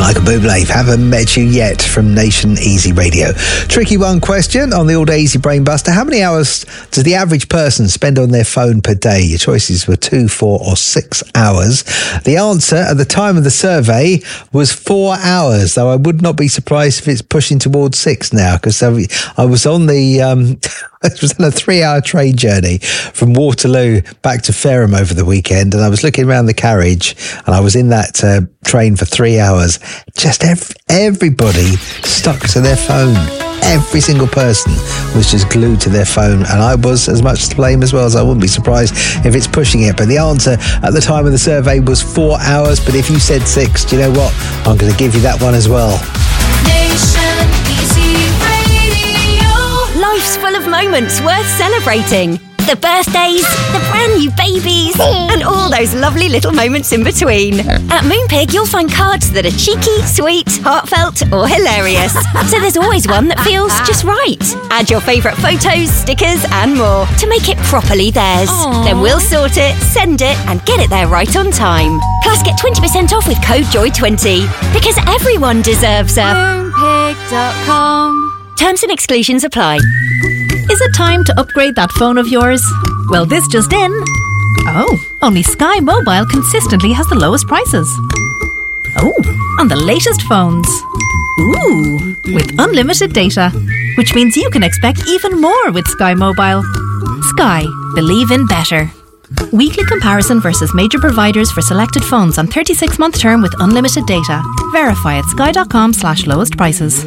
Michael Bublé, haven't met you yet, from Nation Easy Radio. Tricky one question on the All Day Easy Brain Buster. How many hours does the average person spend on their phone per day? Your choices were 2, 4 or 6 hours. The answer at the time of the survey was 4 hours, though I would not be surprised if it's pushing towards 6 now, because I was on the... It was on a 3-hour train journey from Waterloo back to Fareham over the weekend, and I was looking around the carriage, and I was in that train for 3 hours. Just everybody stuck to their phone. Every single person was just glued to their phone, and I was as much to blame as well, so I wouldn't be surprised if it's pushing it. But the answer at the time of the survey was 4 hours, but if you said 6, do you know what? I'm going to give you that one as well. Nation Easy Radio. Life's full of moments worth celebrating. The birthdays, the brand new babies, and all those lovely little moments in between. At Moonpig, you'll find cards that are cheeky, sweet, heartfelt, or hilarious. So there's always one that feels just right. Add your favourite photos, stickers, and more to make it properly theirs. Aww. Then we'll sort it, send it, and get it there right on time. Plus, get 20% off with code JOY20, because everyone deserves a Moonpig.com. Terms and exclusions apply. Is it time to upgrade that phone of yours? Well, this just in. Oh, only Sky Mobile consistently has the lowest prices. Oh, on the latest phones. Ooh, with unlimited data, which means you can expect even more with Sky Mobile. Sky, believe in better. Weekly comparison versus major providers for selected phones on 36-month term with unlimited data. Verify at sky.com/lowest prices.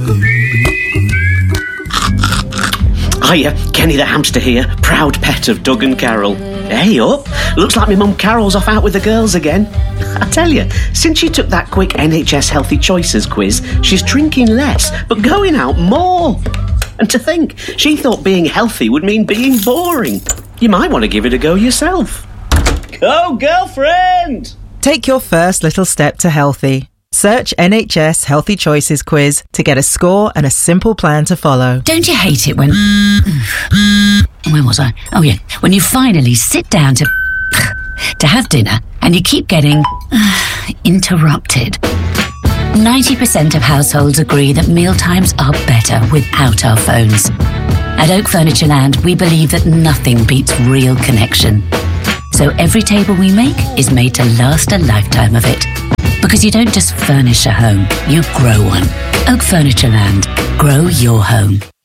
Hiya, Kenny the hamster here, proud pet of Doug and Carol. Hey up, looks like my mum Carol's off out with the girls again. I tell you, since she took that quick NHS Healthy Choices quiz, she's drinking less, but going out more. And to think, she thought being healthy would mean being boring. You might want to give it a go yourself. Go, girlfriend! Take your first little step to healthy. Search NHS Healthy Choices quiz to get a score and a simple plan to follow. Don't you hate it when... Where was I? Oh, yeah. When you finally sit down to have dinner and you keep getting interrupted. 90% of households agree that mealtimes are better without our phones. At Oak Furniture Land, we believe that nothing beats real connection. So every table we make is made to last a lifetime of it. Because you don't just furnish a home, you grow one. Oak Furniture Land. Grow your home.